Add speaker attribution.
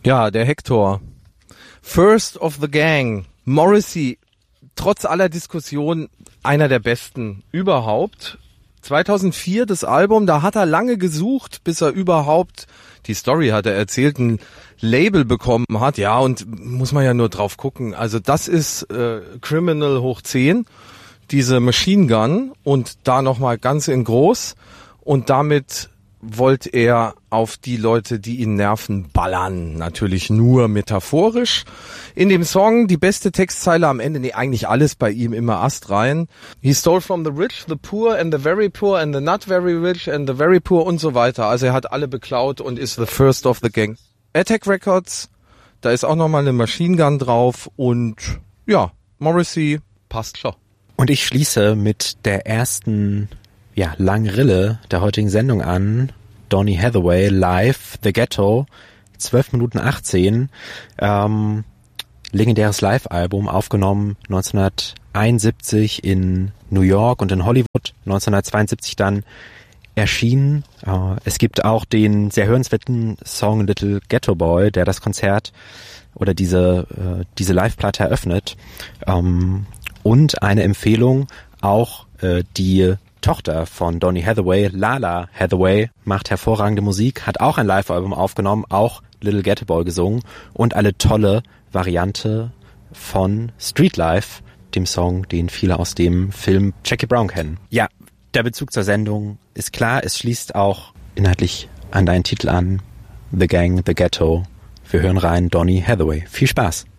Speaker 1: Ja, der Hector. First of the Gang. Morrissey, trotz aller Diskussion, einer der besten überhaupt. 2004 das Album, da hat er lange gesucht, bis er überhaupt, die Story hat er erzählt, ein Label bekommen hat. Ja, und muss man ja nur drauf gucken. Also das ist Criminal hoch 10, diese Machine Gun und da nochmal ganz in groß. Und damit wollte er auf die Leute, die ihn nerven, ballern. Natürlich nur metaphorisch. In dem Song die beste Textzeile am Ende, eigentlich alles bei ihm immer astrein. He stole from the rich, the poor and the very poor and the not very rich and the very poor und so weiter. Also er hat alle beklaut und ist the first of the gang. Attack Records, da ist auch nochmal eine Machine Gun drauf und ja, Morrissey passt schon.
Speaker 2: Und ich schließe mit der ersten Langrille der heutigen Sendung an. Donny Hathaway live, The Ghetto, 12 Minuten 18. Legendäres Live-Album, aufgenommen 1971 in New York und in Hollywood, 1972 dann erschienen. Es gibt auch den sehr hörenswerten Song Little Ghetto Boy, der das Konzert oder diese Live-Platte eröffnet. Und eine Empfehlung, auch die Tochter von Donny Hathaway, Lala Hathaway, macht hervorragende Musik, hat auch ein Live-Album aufgenommen, auch Little Ghetto Boy gesungen und eine tolle Variante von Street Life, dem Song, den viele aus dem Film Jackie Brown kennen. Ja, der Bezug zur Sendung ist klar, es schließt auch inhaltlich an deinen Titel an, The Gang, The Ghetto. Wir hören rein, Donny Hathaway. Viel Spaß!